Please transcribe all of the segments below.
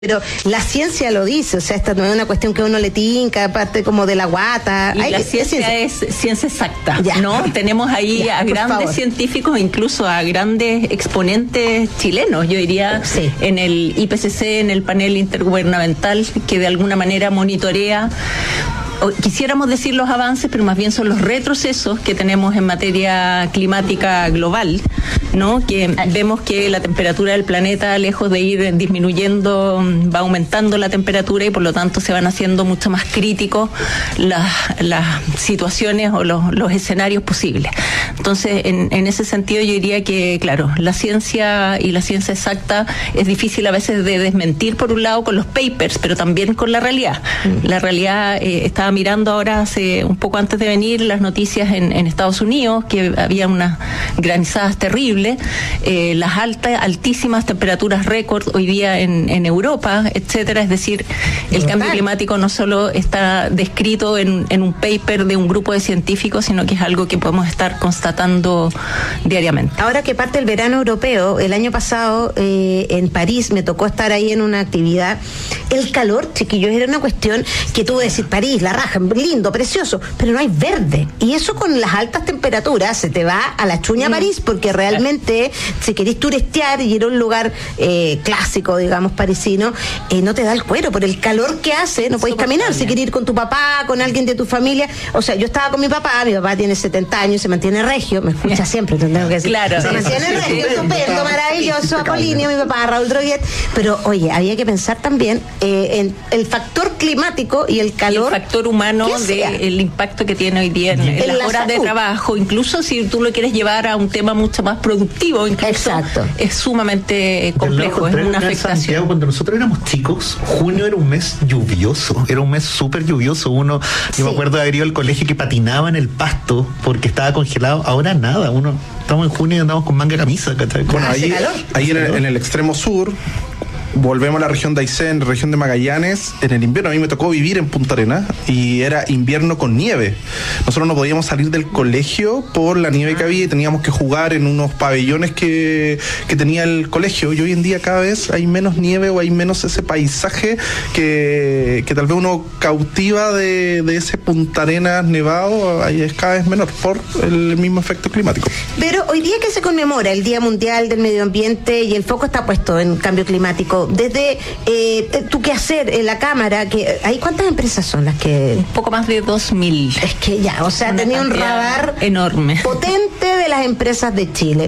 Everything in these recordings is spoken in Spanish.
Pero la ciencia lo dice, o sea, esta no es una cuestión que uno le tinca, aparte como de la guata. Y la ciencia es ciencia exacta, ya, ¿no? Tenemos ahí a grandes científicos, incluso a grandes exponentes chilenos, yo diría, en el IPCC, en el panel intergubernamental, que de alguna manera monitorea. Quisiéramos decir los avances, pero más bien son los retrocesos que tenemos en materia climática global, ¿no? Que vemos que la temperatura del planeta, lejos de ir disminuyendo, va aumentando la temperatura y por lo tanto se van haciendo mucho más críticos las situaciones o los escenarios posibles. Entonces, en ese sentido yo diría que, claro, la ciencia y la ciencia exacta es difícil a veces de desmentir por un lado con los papers, pero también con la realidad. La realidad estaba mirando ahora hace un poco antes de venir las noticias en Estados Unidos, que había unas granizadas terribles, las altísimas temperaturas récord hoy día en Europa, etcétera. Es decir, el cambio climático no solo está descrito en un paper de un grupo de científicos, sino que es algo que podemos estar constatando diariamente. Ahora que parte el verano europeo, el año pasado en París me tocó estar ahí en una actividad. El calor, chiquillos, era una cuestión que tú decir París, la raja, lindo, precioso, pero no hay verde. Y eso con las altas temperaturas se te va a la chuña París, porque realmente si querés turistear y ir a un lugar clásico, digamos, parisino, no te da el cuero por el calor que hace, no podés caminar. Si querés ir con tu papá, con alguien de tu familia, o sea, yo estaba con mi papá tiene 70 años, se mantiene regio, me escucha siempre, tengo que decir. Claro. Se mantiene regio, estupendo, maravilloso, Apolinio, mi papá, Raúl Droguet, pero oye, había que pensar también en el factor climático y el calor. Y el factor humano del impacto que tiene hoy día en las horas de trabajo, incluso si tú lo quieres llevar a un tema mucho más productivo, incluso es sumamente complejo, es una afectación. Santiago, cuando nosotros éramos chicos, junio era un mes lluvioso, era un mes súper lluvioso. Yo me acuerdo de haber ido al colegio que patinaba en el pasto porque estaba congelado. Ahora nada, estamos en junio y andamos con manga camisa. Bueno, ahí en el extremo sur, volvemos a la región de Aysén, región de Magallanes. En el invierno, a mí me tocó vivir en Punta Arenas y era invierno con nieve. Nosotros no podíamos salir del colegio por la nieve que había y teníamos que jugar en unos pabellones que tenía el colegio. Y hoy en día cada vez hay menos nieve o hay menos ese paisaje que tal vez uno cautiva de ese Punta Arenas nevado, ahí es cada vez menor por el mismo efecto climático. Pero hoy día que se conmemora el Día Mundial del Medio Ambiente y el foco está puesto en cambio climático, desde tu quehacer en la Cámara, ¿hay cuántas empresas son las que...? Un poco más de 2.000. Es que ya, o sea, tenía un radar enorme, potente de las empresas de Chile.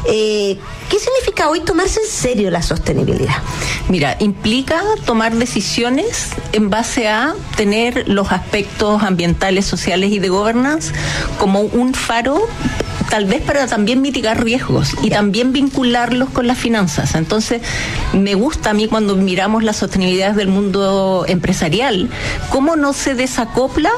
¿Qué significa hoy tomarse en serio la sostenibilidad? Mira, implica tomar decisiones en base a tener los aspectos ambientales, sociales y de governance como un faro, tal vez para también mitigar riesgos y también vincularlos con las finanzas. Entonces, me gusta a mí cuando miramos las sostenibilidades del mundo empresarial, cómo no se desacopla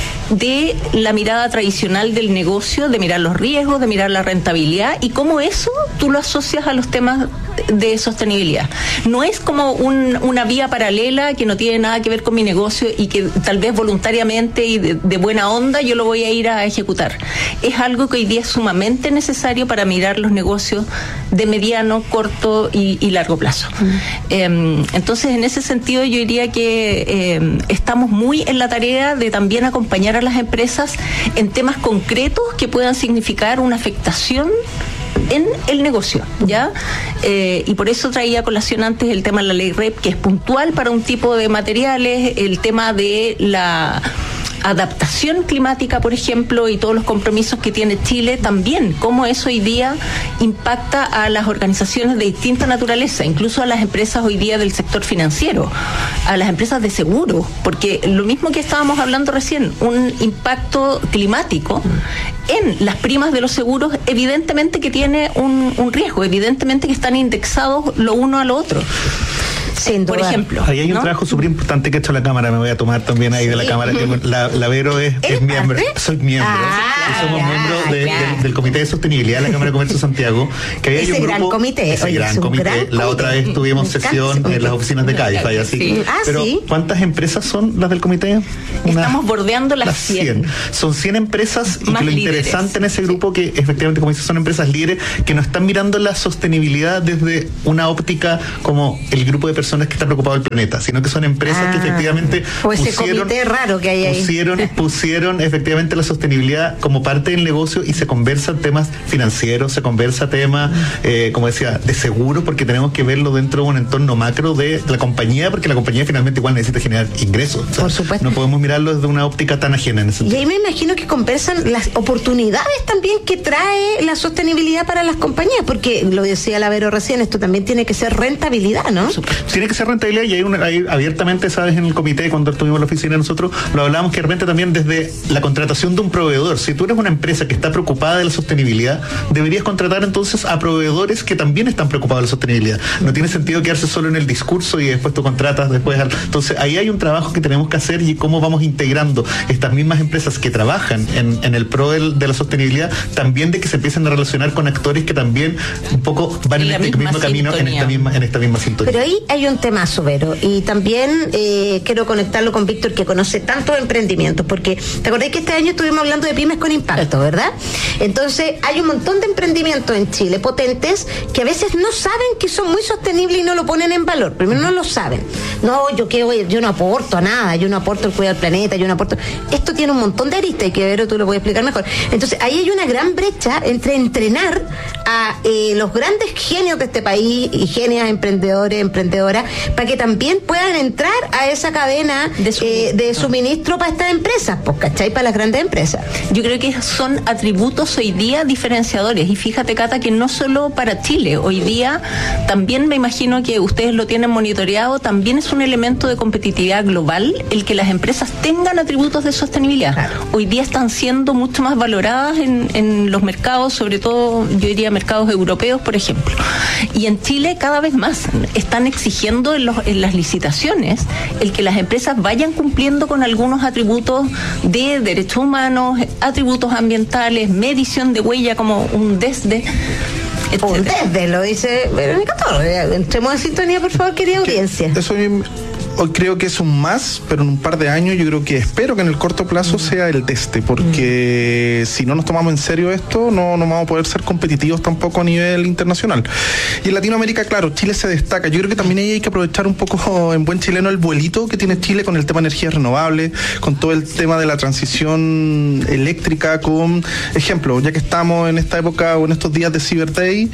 de la mirada tradicional del negocio, de mirar los riesgos, de mirar la rentabilidad y cómo eso tú lo asocias a los temas de sostenibilidad. No es como una vía paralela que no tiene nada que ver con mi negocio y que tal vez voluntariamente y de buena onda yo lo voy a ir a ejecutar. Es algo que hoy día es sumamente necesario para mirar los negocios de mediano, corto y largo plazo. Entonces, en ese sentido yo diría que estamos muy en la tarea de también acompañar a las empresas en temas concretos que puedan significar una afectación en el negocio, ¿ya? Y por eso traía a colación antes el tema de la ley REP, que es puntual para un tipo de materiales, el tema de la adaptación climática, por ejemplo, y todos los compromisos que tiene Chile también, cómo eso hoy día impacta a las organizaciones de distinta naturaleza, incluso a las empresas hoy día del sector financiero, a las empresas de seguro, porque lo mismo que estábamos hablando recién, un impacto climático en las primas de los seguros, evidentemente que tiene un riesgo, evidentemente que están indexados lo uno a lo otro. Por ejemplo. Ahí hay un trabajo súper importante que ha hecho la Cámara, me voy a tomar también ahí de la Cámara. La Vero es miembro, soy miembro. Somos miembros del Comité de Sostenibilidad de la Cámara de Comercio de Santiago. Que había un gran comité. Ese gran comité. La otra vez tuvimos sesión en las oficinas de Caifa y así. Pero ¿cuántas empresas son las del comité? Estamos bordeando las 100. Son 100 empresas y que lo interesante en ese grupo que efectivamente, como dices, son empresas líderes que no están mirando la sostenibilidad desde una óptica como el grupo de personas personas que están preocupadas del planeta, sino que son empresas que efectivamente o ese comité raro que hay ahí. pusieron efectivamente la sostenibilidad como parte del negocio y se conversan temas financieros, se conversa temas, como decía, de seguro, porque tenemos que verlo dentro de un entorno macro de la compañía, porque la compañía finalmente igual necesita generar ingresos. O sea, por supuesto. No podemos mirarlo desde una óptica tan ajena en ese sentido. Y ahí me imagino que conversan las oportunidades también que trae la sostenibilidad para las compañías, porque lo decía la Vero recién, esto también tiene que ser rentabilidad, ¿no? Tiene que ser rentabilidad, y hay abiertamente, sabes, en el comité, cuando estuvimos en la oficina nosotros, lo hablamos, que de repente también desde la contratación de un proveedor, si tú eres una empresa que está preocupada de la sostenibilidad, deberías contratar entonces a proveedores que también están preocupados de la sostenibilidad. No tiene sentido quedarse solo en el discurso y después tú contratas después. Entonces ahí hay un trabajo que tenemos que hacer, y cómo vamos integrando estas mismas empresas que trabajan en el pro de la sostenibilidad, también de que se empiecen a relacionar con actores que también un poco van en este mismo camino, en esta misma sintonía. Pero ahí hay un temazo, Vero, y también quiero conectarlo con Víctor, que conoce tantos emprendimientos, porque te acordás que este año estuvimos hablando de pymes con impacto, ¿verdad? Entonces hay un montón de emprendimientos en Chile potentes que a veces no saben que son muy sostenibles y no lo ponen en valor. Primero no lo saben. No, yo no aporto a nada, yo no aporto el cuidado del planeta, yo no aporto. Esto tiene un montón de aristas, y que Vero tú lo puedes explicar mejor. Entonces ahí hay una gran brecha entre entrenar a los grandes genios de este país y genias emprendedores, emprendedoras, para que también puedan entrar a esa cadena de suministro para estas empresas, pues, ¿cachai? Para las grandes empresas. Yo creo que son atributos hoy día diferenciadores, y fíjate, Cata, que no solo para Chile, hoy día también me imagino que ustedes lo tienen monitoreado, también es un elemento de competitividad global el que las empresas tengan atributos de sostenibilidad. Claro. Hoy día están siendo mucho más valoradas en los mercados, sobre todo yo diría mercados europeos, por ejemplo. Y en Chile cada vez más están exigiendo en las licitaciones el que las empresas vayan cumpliendo con algunos atributos de derechos humanos, atributos ambientales, medición de huella como un DESDE. Un DESDE, lo dice Verónica Torres. Entremos en sintonía, por favor, querida audiencia. Eso hoy creo que es un más, pero en un par de años yo creo que espero que en el corto plazo sea el DESDE, porque si no nos tomamos en serio esto, no vamos a poder ser competitivos tampoco a nivel internacional. Y en Latinoamérica, claro, Chile se destaca. Yo creo que también ahí hay que aprovechar un poco en buen chileno el vuelito que tiene Chile con el tema de energías renovables, con todo el tema de la transición eléctrica, con ejemplo, ya que estamos en esta época o en estos días de Cyber Day,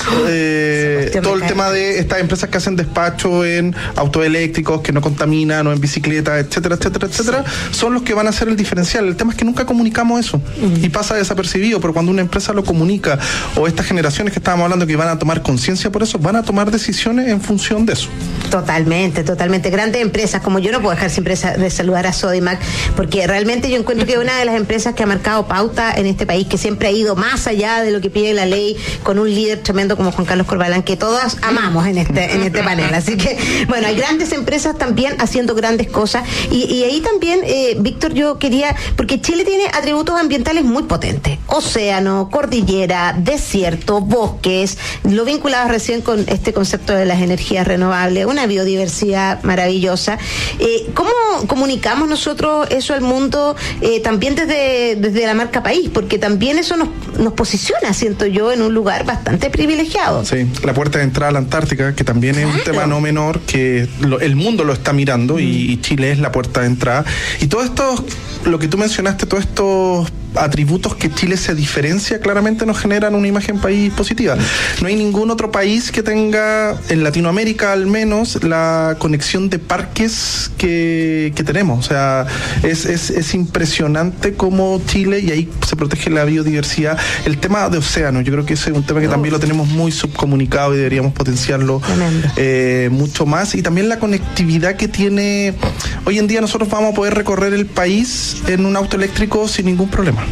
todo el tema de estas empresas que hacen despacho en autos eléctricos que no contaminan, o en bicicletas, etcétera, son los que van a hacer el diferencial. El tema es que nunca comunicamos eso y pasa desapercibido, pero cuando una empresa lo comunica, o estas generaciones que estábamos hablando que van a tomar conciencia por eso, van a tomar decisiones en función de eso. Totalmente. Grandes empresas, como yo no puedo dejar siempre de saludar a Sodimac, porque realmente yo encuentro que es una de las empresas que ha marcado pauta en este país, que siempre ha ido más allá de lo que pide la ley, con un líder tremendo como Juan Carlos Corbalán, que todas amamos en este panel. Así que, bueno, hay grandes empresas también haciendo grandes cosas. Y ahí también, Víctor, yo quería, porque Chile tiene atributos ambientales muy potentes: océano, cordillera, desierto, bosques, lo vinculabas recién con este concepto de las energías renovables, una biodiversidad maravillosa. ¿Cómo comunicamos nosotros eso al mundo, también desde la marca país? Porque también eso nos posiciona, siento yo, en un lugar bastante privilegiado. Sí, la puerta de entrada a la Antártica, que también es un tema no menor, que el mundo lo está mirando, y Chile es la puerta de entrada. Y todo esto, lo que tú mencionaste, todos estos atributos que Chile se diferencia, claramente nos generan una imagen país positiva. No hay ningún otro país que tenga, en Latinoamérica al menos, la conexión de parques que tenemos. O sea, es impresionante cómo Chile, y ahí se protege la biodiversidad. El tema de océano, yo creo que ese es un tema que también lo tenemos muy subcomunicado y deberíamos potenciarlo mucho más. Y también la conectividad que tiene. Hoy en día nosotros vamos a poder recorrer el país en un auto eléctrico sin ningún problema.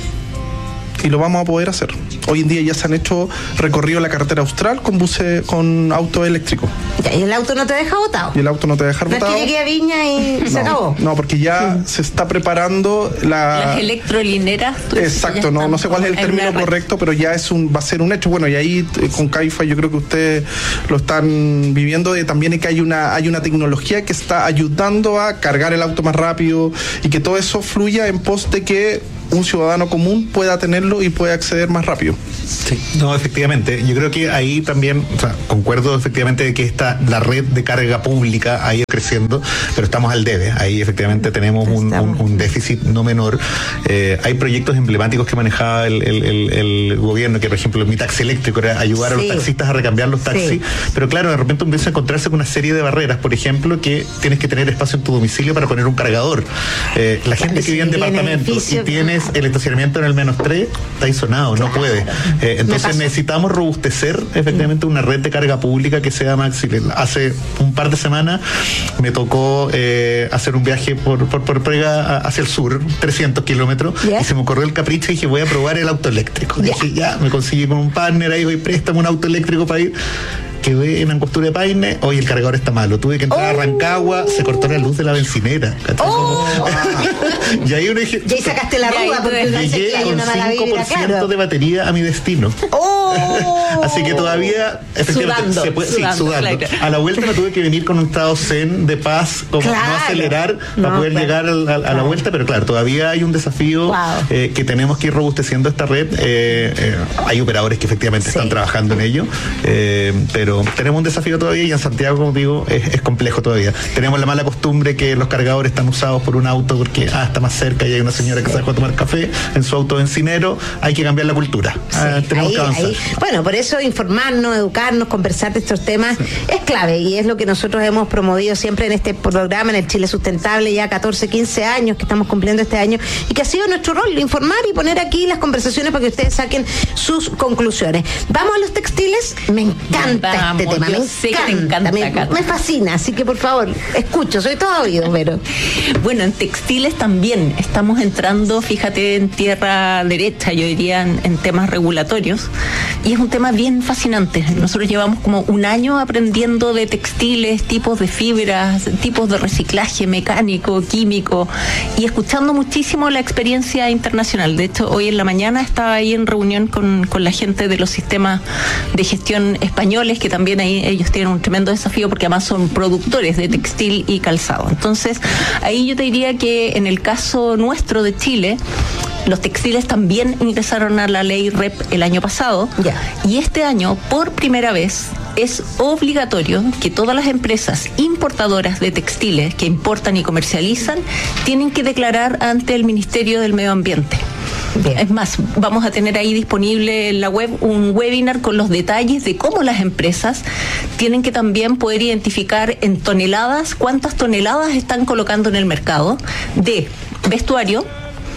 Y lo vamos a poder hacer. Hoy en día ya se han hecho recorrido la carretera austral con auto eléctrico. Y el auto no te deja botado. Y el auto no te deja botado. No es que llegue a Viña y se acabó. No, porque ya se está preparando las electrolineras. Exacto, no sé cuál es el término correcto, pero ya va a ser un hecho. Bueno, y ahí con Caifa yo creo que ustedes lo están viviendo, también que hay una tecnología que está ayudando a cargar el auto más rápido, y que todo eso fluya en pos de que un ciudadano común pueda tenerlo y pueda acceder más rápido. Sí, no, efectivamente. Yo creo que ahí también, concuerdo efectivamente de que la red de carga pública ha ido creciendo, pero estamos al debe. Ahí efectivamente tenemos un déficit no menor. Hay proyectos emblemáticos que manejaba el gobierno, que por ejemplo mi taxi eléctrico era ayudar a los taxistas a recambiar los taxis, pero claro, de repente empieza a encontrarse con una serie de barreras, por ejemplo, que tienes que tener espacio en tu domicilio para poner un cargador. La gente que vive en departamentos y tienes el estacionamiento en el -3, está ahí sonado, no puede. Entonces necesitamos robustecer efectivamente una red de carga pública que sea más accesible. Hace un par de semanas me tocó hacer un viaje por pega hacia el sur, 300 kilómetros, y se me ocurrió el capricho y dije, voy a probar el auto eléctrico. Dije, me conseguí con un partner ahí, voy, préstame un auto eléctrico para ir. Quedé en Angostura de Paine, hoy el cargador está malo. Tuve que entrar a Rancagua, se cortó la luz de la bencinera. Y ahí uno dije, y ahí sacaste la ruda porque llegué con 5% de batería a mi destino. Así que todavía efectivamente se puede, sudando. Claro. A la vuelta me tuve que venir con un estado zen, de paz, como no acelerar para poder llegar a la vuelta, pero claro, todavía hay un desafío que tenemos que ir robusteciendo esta red. Hay operadores que efectivamente están trabajando en ello, pero tenemos un desafío todavía, y en Santiago, como digo, es complejo todavía. Tenemos la mala costumbre que los cargadores están usados por un auto porque está más cerca y hay una señora que se dejó tomar café en su auto bencinero. Hay que cambiar la cultura. Tenemos que avanzar. Bueno, por eso informarnos, educarnos, conversar de estos temas es clave, y es lo que nosotros hemos promovido siempre en este programa, en el Chile Sustentable, ya 14, 15 años que estamos cumpliendo este año, y que ha sido nuestro rol, informar y poner aquí las conversaciones para que ustedes saquen sus conclusiones. Vamos a los textiles. Me encanta este tema, me fascina, así que por favor, escucho, soy todo oído, pero... Bueno, en textiles también estamos entrando, fíjate, en tierra derecha, yo diría, en temas regulatorios, y es un tema bien fascinante. Nosotros llevamos como un año aprendiendo de textiles, tipos de fibras, tipos de reciclaje mecánico, químico, y escuchando muchísimo la experiencia internacional. De hecho, hoy en la mañana estaba ahí en reunión con la gente de los sistemas de gestión españoles, que también ahí ellos tienen un tremendo desafío porque además son productores de textil y calzado. Entonces, ahí yo te diría que en el caso nuestro de Chile, los textiles también ingresaron a la ley REP el año pasado, y este año, por primera vez, es obligatorio que todas las empresas importadoras de textiles que importan y comercializan tienen que declarar ante el Ministerio del Medio Ambiente. Bien. Es más, vamos a tener ahí disponible en la web un webinar con los detalles de cómo las empresas tienen que también poder identificar en toneladas cuántas toneladas están colocando en el mercado de vestuario,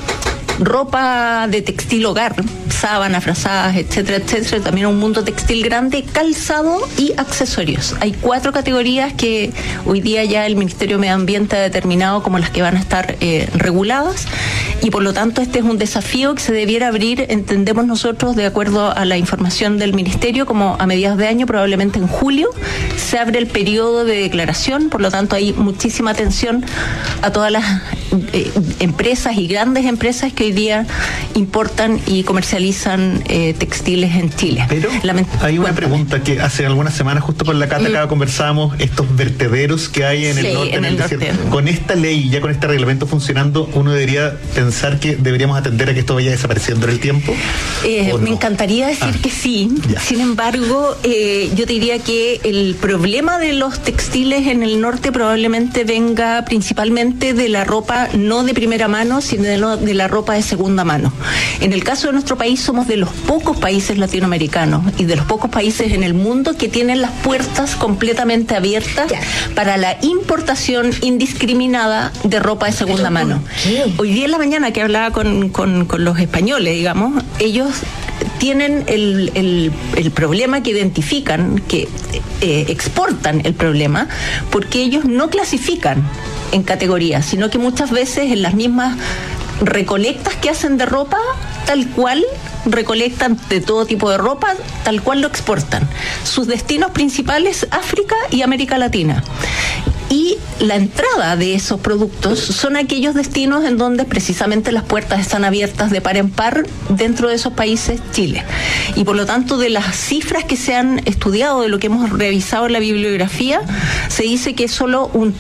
ropa de textil hogar, sábanas, frazadas, etcétera, etcétera, también un mundo textil grande, calzado y accesorios. Hay 4 categorías que hoy día ya el Ministerio de Medio Ambiente ha determinado como las que van a estar reguladas, y por lo tanto este es un desafío que se debiera abrir, entendemos nosotros, de acuerdo a la información del Ministerio, como a mediados de año, probablemente en julio, se abre el periodo de declaración. Por lo tanto hay muchísima atención a todas las empresas y grandes empresas que hoy día importan y comercializan textiles en Chile. Pero hay una pregunta que hace algunas semanas, justo con la Cata, acá conversábamos, estos vertederos que hay en el norte, en el desierto. Con esta ley, ya con este reglamento funcionando, uno debería pensar que deberíamos atender a que esto vaya desapareciendo en el tiempo. Me encantaría decir que sí. Sin embargo, yo te diría que el problema de los textiles en el norte probablemente venga principalmente de la ropa no de primera mano, sino de la ropa de segunda mano. En el caso de nuestro país, somos de los pocos países latinoamericanos y de los pocos países en el mundo que tienen las puertas completamente abiertas para la importación indiscriminada de ropa de segunda mano. Hoy día en la mañana que hablaba con los españoles, digamos, ellos tienen el problema que identifican, que exportan el problema, porque ellos no clasifican en categorías, sino que muchas veces en las mismas recolectas que hacen de ropa, tal cual recolectan de todo tipo de ropa, tal cual lo exportan. Sus destinos principales, África y América Latina. Y la entrada de esos productos son aquellos destinos en donde precisamente las puertas están abiertas de par en par dentro de esos países, Chile. Y por lo tanto, de las cifras que se han estudiado, de lo que hemos revisado en la bibliografía, se dice que solo un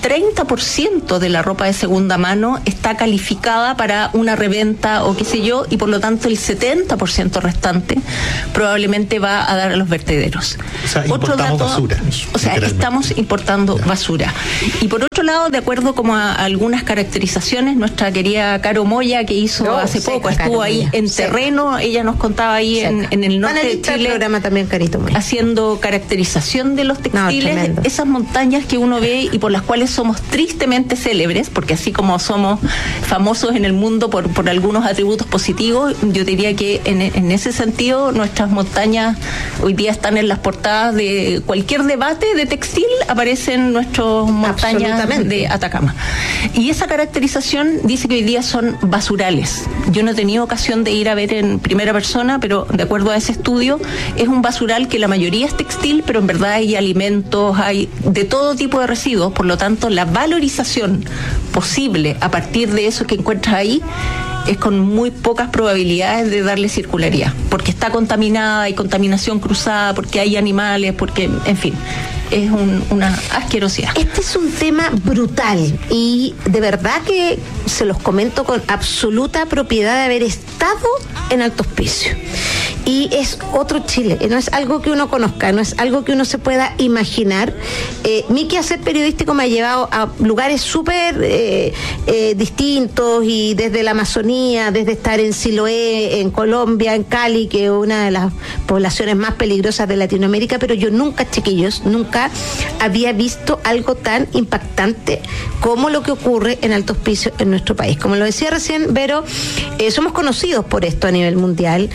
30% de la ropa de segunda mano está calificada para una reventa o qué sé yo, y por lo tanto el 70% restante probablemente va a dar a los vertederos. O sea, importamos basura. O sea, estamos importando basura. Y por otro lado, de acuerdo como a algunas caracterizaciones, nuestra querida Caro Moya, que hizo hace poco, estuvo ahí en terreno, ella nos contaba ahí en el norte de Chile, programa también, Carito Moya, haciendo caracterización de los textiles, esas montañas que uno ve y por las cuales somos tristemente célebres, porque así como somos famosos en el mundo por algunos atributos positivos, yo diría que en ese sentido nuestras montañas hoy día están en las portadas de cualquier debate de textil, aparecen nuestras montañas de Atacama. Y esa caracterización dice que hoy día son basurales. Yo no he tenido ocasión de ir a ver en primera persona, pero de acuerdo a ese estudio, es un basural que la mayoría es textil, pero en verdad hay alimentos, hay de todo tipo de residuos, por lo tanto la valorización posible a partir de eso que encuentras ahí es con muy pocas probabilidades de darle circularidad, porque está contaminada, hay contaminación cruzada, porque hay animales, porque, en fin, es una asquerosidad. Este es un tema brutal y de verdad que se los comento con absoluta propiedad de haber estado en Alto Hospicio. Y es otro Chile, no es algo que uno conozca, no es algo que uno se pueda imaginar. Mi quehacer periodístico me ha llevado a lugares súper distintos, y desde la Amazonía, desde estar en Siloé, en Colombia, en Cali, que es una de las poblaciones más peligrosas de Latinoamérica, pero yo nunca, chiquillos, nunca había visto algo tan impactante como lo que ocurre en Alto Hospicio en nuestro país. Como lo decía recién Vero, somos conocidos por esto a nivel mundial.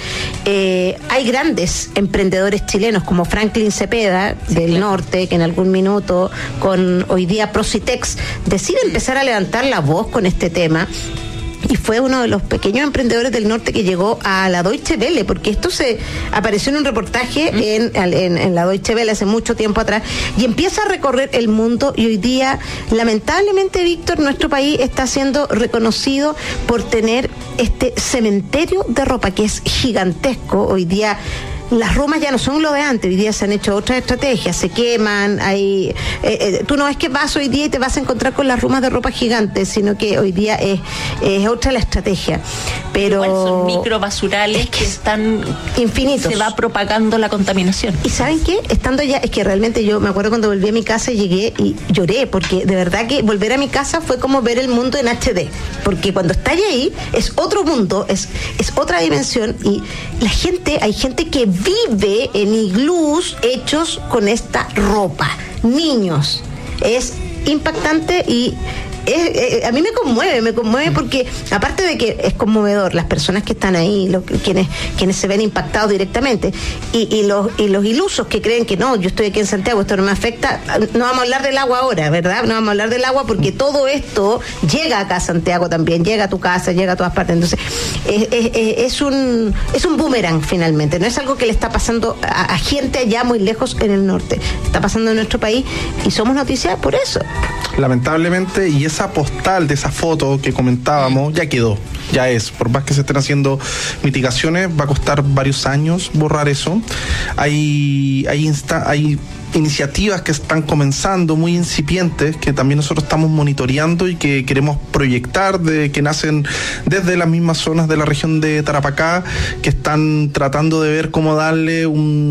Hay grandes emprendedores chilenos como Franklin Cepeda del norte, que en algún minuto con hoy día Procitex decide empezar a levantar la voz con este tema. Y fue uno de los pequeños emprendedores del norte que llegó a la Deutsche Welle, porque esto se apareció en un reportaje en la Deutsche Welle hace mucho tiempo atrás, y empieza a recorrer el mundo, y hoy día, lamentablemente, Víctor, nuestro país está siendo reconocido por tener este cementerio de ropa que es gigantesco. Hoy día las rumas ya no son lo de antes, hoy día se han hecho otras estrategias, se queman, hay tú no es que vas hoy día y te vas a encontrar con las rumas de ropa gigantes, sino que hoy día es otra la estrategia. Pero igual son microbasurales que están infinitos. Se va propagando la contaminación. ¿Y saben qué? Estando ya, es que realmente yo me acuerdo cuando volví a mi casa, llegué y lloré, porque de verdad que volver a mi casa fue como ver el mundo en HD, porque cuando estás ahí es otro mundo, es otra dimensión, y hay gente que vive en iglús hechos con esta ropa, niños. Es impactante y a mí me conmueve porque aparte de que es conmovedor, las personas que están ahí, quienes se ven impactados directamente, y los ilusos que creen que no, yo estoy aquí en Santiago, esto no me afecta. No vamos a hablar del agua ahora, ¿verdad? No vamos a hablar del agua porque todo esto llega acá a Santiago también, llega a tu casa, llega a todas partes. Entonces es un boomerang finalmente, no es algo que le está pasando a gente allá muy lejos en el norte, está pasando en nuestro país y somos noticias por eso. Lamentablemente, y esa postal de esa foto que comentábamos ya quedó, ya es, por más que se estén haciendo mitigaciones, va a costar varios años borrar eso. Hay iniciativas que están comenzando, muy incipientes, que también nosotros estamos monitoreando y que queremos proyectar, que nacen desde las mismas zonas de la región de Tarapacá, que están tratando de ver cómo darle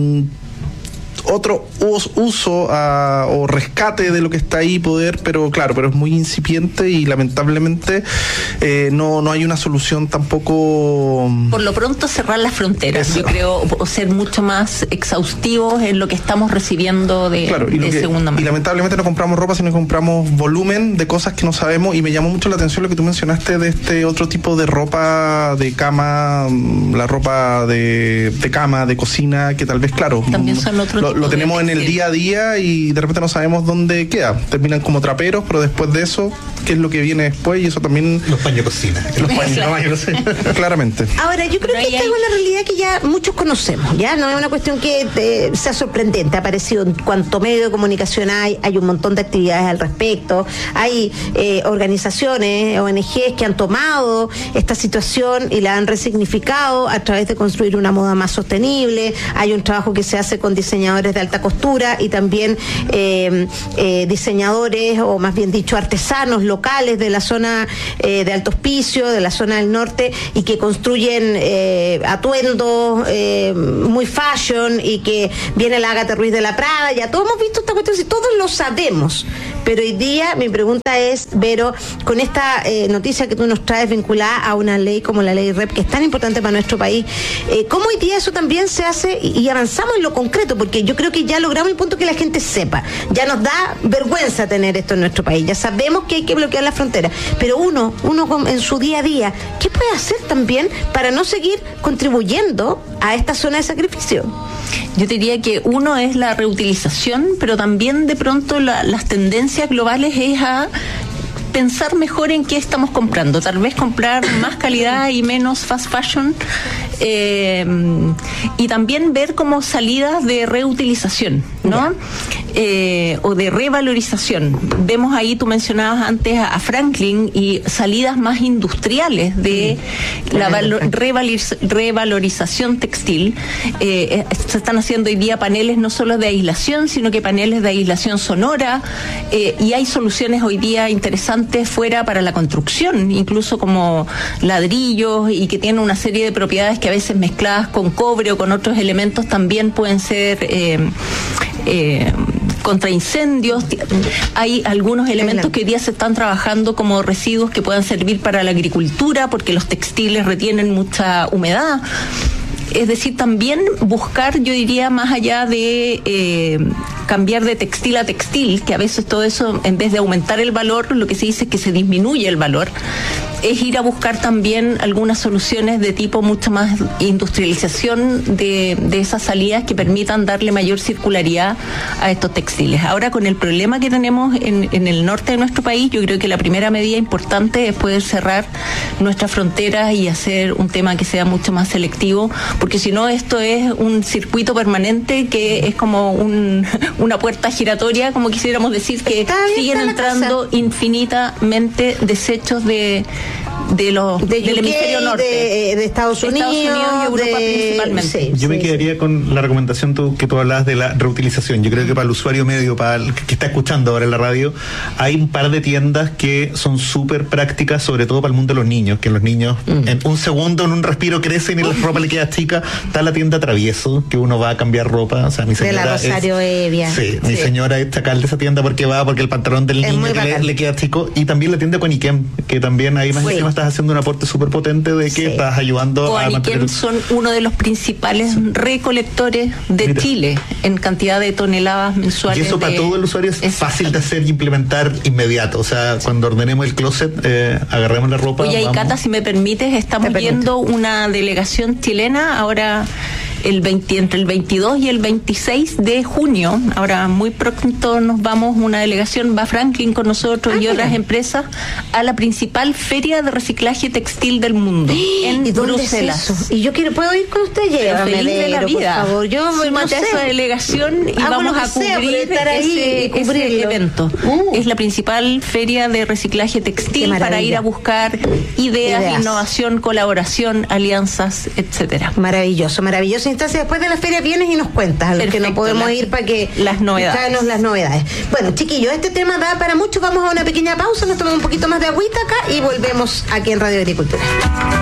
otro uso o rescate de lo que está ahí, pero es muy incipiente y lamentablemente no hay una solución tampoco. Por lo pronto cerrar las fronteras, eso. Yo creo, o ser mucho más exhaustivos en lo que estamos recibiendo de segunda mano. Y lamentablemente no compramos ropa, sino que compramos volumen de cosas que no sabemos, y me llamó mucho la atención lo que tú mencionaste de este otro tipo de ropa de cama, la ropa de cama, de cocina, que tal vez, claro, también son otro lo tenemos en el día a día y de repente no sabemos dónde queda. Terminan como traperos, pero después de eso, ¿qué es lo que viene después? Y eso también... Los paños de cocina. Los paños de cocina. Claramente. Ahora, yo creo que esta es una realidad que ya muchos conocemos, ya no es una cuestión que sea sorprendente, ha aparecido en cuanto medio de comunicación hay un montón de actividades al respecto, hay organizaciones, ONGs que han tomado esta situación y la han resignificado a través de construir una moda más sostenible, hay un trabajo que se hace con diseñadores de alta costura y también diseñadores, o más bien dicho, artesanos locales de la zona de Alto Hospicio, de la zona del norte, y que construyen atuendos muy fashion, y que viene la Ágata Ruiz de la Prada, ya todos hemos visto esta cuestión, y todos lo sabemos. Pero hoy día mi pregunta es, Vero, con esta noticia que tú nos traes vinculada a una ley como la ley REP, que es tan importante para nuestro país, ¿cómo hoy día eso también se hace y avanzamos en lo concreto? Porque yo creo que ya logramos el punto que la gente sepa. Ya nos da vergüenza tener esto en nuestro país. Ya sabemos que hay que bloquear la frontera. Pero uno en su día a día, ¿qué puede hacer también para no seguir contribuyendo a esta zona de sacrificio? Yo diría que uno es la reutilización, pero también de pronto las tendencias globales es a pensar mejor en qué estamos comprando, tal vez comprar más calidad y menos fast fashion, y también ver como salidas de reutilización, ¿no? O de revalorización. Vemos ahí, tú mencionabas antes a Franklin, y salidas más industriales de la revalorización textil. Se están haciendo hoy día paneles no solo de aislación, sino que paneles de aislación sonora, y hay soluciones hoy día interesantes fuera para la construcción, incluso como ladrillos, y que tienen una serie de propiedades que a veces mezcladas con cobre o con otros elementos también pueden ser contra incendios. Hay algunos elementos que hoy día se están trabajando como residuos que puedan servir para la agricultura, porque los textiles retienen mucha humedad. Es decir, también buscar, yo diría, más allá de cambiar de textil a textil, que a veces todo eso, en vez de aumentar el valor, lo que se dice es que se disminuye el valor, es ir a buscar también algunas soluciones de tipo mucho más industrialización de esas salidas que permitan darle mayor circularidad a estos textiles. Ahora, con el problema que tenemos en el norte de nuestro país, yo creo que la primera medida importante es poder cerrar nuestras fronteras y hacer un tema que sea mucho más selectivo, porque si no, esto es un circuito permanente que es como una puerta giratoria, como quisiéramos decir, que siguen entrando infinitamente desechos del hemisferio norte, de Estados Unidos y Europa principalmente. Yo me quedaría con la recomendación que tú hablabas de la reutilización. Yo creo que para el usuario medio, para el que está escuchando ahora en la radio, hay un par de tiendas que son súper prácticas, sobre todo para el mundo de los niños, que los niños en un segundo, en un respiro, crecen y la ropa le queda chica. Está la tienda Travieso, que uno va a cambiar ropa. O sea, mi señora de la Rosario Evia. Sí, mi señora es chacal de esa tienda porque el pantalón del niño le queda chico. Y también la tienda Cuaniquem, que también ahí más encima estás haciendo un aporte súper potente de que estás ayudando a mantener... son uno de los principales recolectores de Chile en cantidad de toneladas mensuales. Y eso para todo el usuario es fácil de hacer y implementar inmediato. O sea, cuando ordenemos el closet, agarremos la ropa. Oye, y Cata, si me permites, estamos viendo una delegación chilena ahora entre el 22 y el 26 de junio. Ahora muy pronto nos vamos, una delegación, va Franklin con nosotros y otras empresas, a la principal feria de reciclaje textil del mundo, en Bruselas. Es eso? Y yo puedo ir con usted, feliz de la vida. Por favor, yo súmate a esa delegación y vamos a cubrir ese evento. Es la principal feria de reciclaje textil para ir a buscar ideas, innovación, colaboración, alianzas, etcétera. Maravilloso. Entonces, después de la feria vienes y nos cuentas a los que no podemos ir para que las novedades. Bueno, chiquillos, este tema da para mucho. Vamos a una pequeña pausa, nos tomamos un poquito más de agüita acá y volvemos aquí en Radio Agricultura.